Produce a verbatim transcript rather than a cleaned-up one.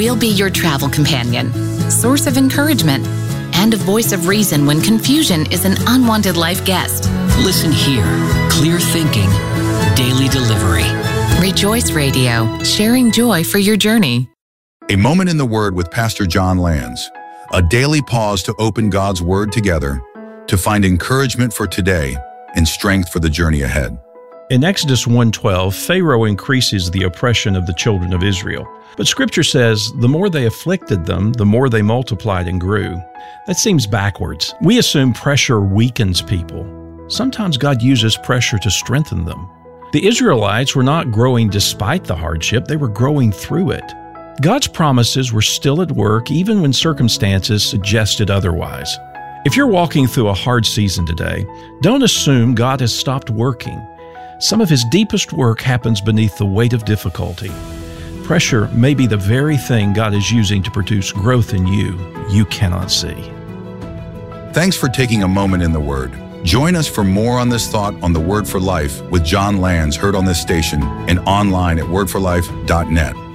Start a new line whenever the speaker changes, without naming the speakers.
We'll be your travel companion, source of encouragement, and a voice of reason when confusion is an unwanted life guest.
Listen here. Clear thinking. Daily delivery.
Rejoice Radio, sharing joy for your journey.
A Moment in the Word with Pastor John Lands. A daily pause to open God's Word together to find encouragement for today and strength for the journey ahead.
In Exodus one twelve, Pharaoh increases the oppression of the children of Israel. But Scripture says, the more they afflicted them, the more they multiplied and grew. That seems backwards. We assume pressure weakens people. Sometimes God uses pressure to strengthen them. The Israelites were not growing despite the hardship, they were growing through it. God's promises were still at work even when circumstances suggested otherwise. If you're walking through a hard season today, don't assume God has stopped working. Some of His deepest work happens beneath the weight of difficulty. Pressure may be the very thing God is using to produce growth in you you cannot see.
Thanks for taking a moment in the Word. Join us for more on this thought on the Word for Life with John Lands, heard on this station and online at word for life dot net.